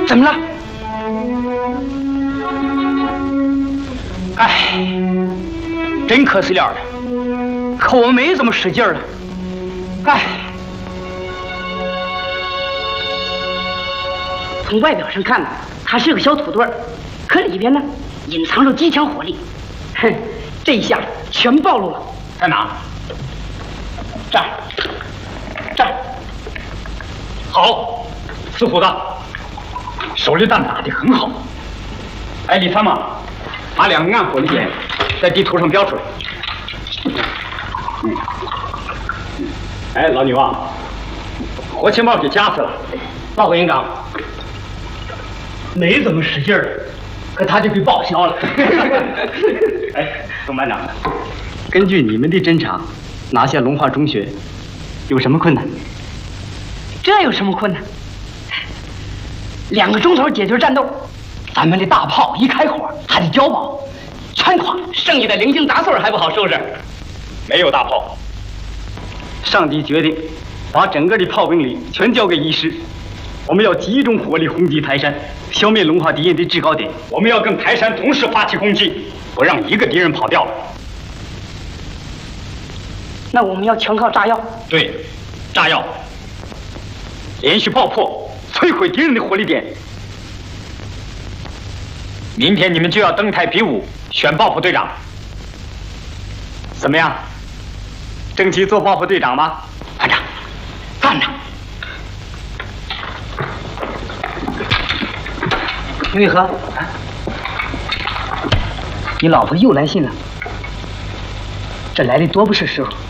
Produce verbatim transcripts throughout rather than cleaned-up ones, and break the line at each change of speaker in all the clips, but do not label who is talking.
怎么了？哎，真可惜了的，可我们没这么使劲了。哎，从外表上看呢，它是个小土堆儿，可里边呢隐藏着极强火力。哼，这一下全暴露了。在哪？这儿，这儿。好，四虎子，手榴弹打得很好。哎，李参谋，把两个暗火力点在地图上标出来。嗯。哎，老牛啊，火情报给夹死了。报告营长，没怎么使劲儿，可他就给报销了。哎，董班长，根据你们的侦查，拿下龙华中学有什么困难？这有什么困难？两个钟头解决战斗，咱们的大炮一开火还得交保，全垮，剩下的零星杂碎还不好收拾。没有大炮。上级决定把整个的炮兵力全交给一师，我们要集中火力轰击台山，消灭龙华敌人的制高点。我们要跟台山同时发起攻击，不让一个敌人跑掉。那我们要全靠炸药。对，炸药，连续爆破，摧毁敌人的火力点。明天你们就要登台比武，选爆破队长。怎么样？争取做爆破队长吗？班长，干着！刘玉和，啊，你老婆又来信了，这来的多不是时候。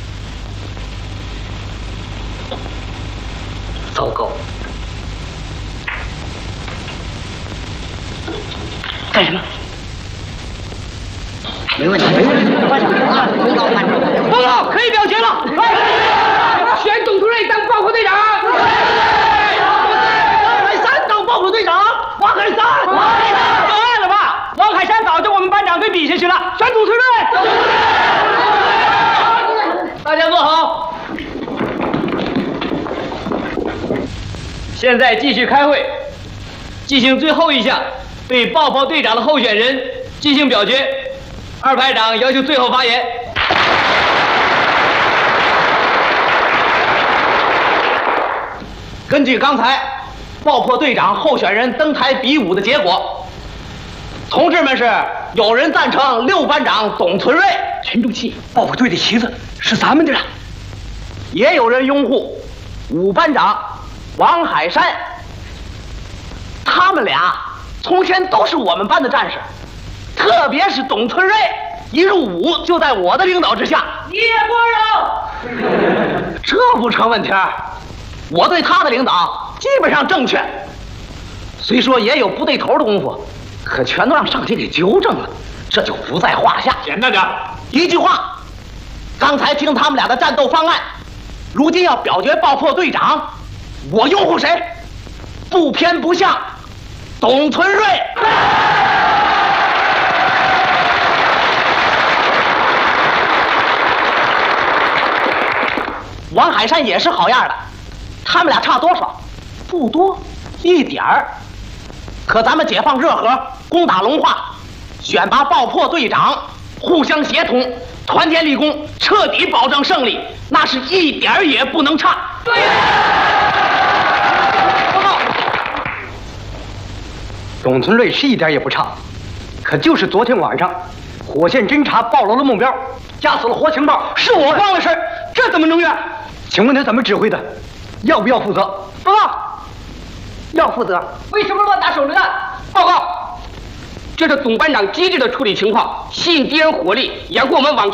糟糕！干什么？没问题，没问题。班长，报告，可以表决了。选董突瑞当爆破队长。王海山当爆破队长。王海山，王海山，有案了吧？王海山早就我们班长给比下去了，选董突瑞。大家坐好。现在继续开会，进行最后一项，对爆破队长的候选人进行表决。二排长要求最后发言。根据刚才爆破队长候选人登台比武的结果，同志们是有人赞成六班长董存瑞，沉住气，爆破队的旗子是咱们的了；也有人拥护五班长王海山。他们俩从前都是我们班的战士。特别是董存瑞，一入伍就在我的领导之下，一夜光荣。这不成问题，我对他的领导基本上正确。虽说也有不对头的功夫，可全都让上级给纠正了，这就不在话下。简单点，一句话。刚才听他们俩的战斗方案，如今要表决爆破队长，我拥护谁？不偏不向，董存瑞。王海山也是好样的，他们俩差多少？不多，一点儿。可咱们解放热河，攻打龙华，选拔爆破队长，互相协同，团结立功，彻底保证胜利，那是一点儿也不能差。对。报告，董存瑞是一点也不差，可就是昨天晚上，火线侦察暴露了目标，夹死了活情报，是我干的事，这怎么能怨？请问他怎么指挥的？要不要负责？报告，要负责。为什么乱打手榴弹？报告，这是董班长机智的处理情况，吸引敌人火力，掩护我们往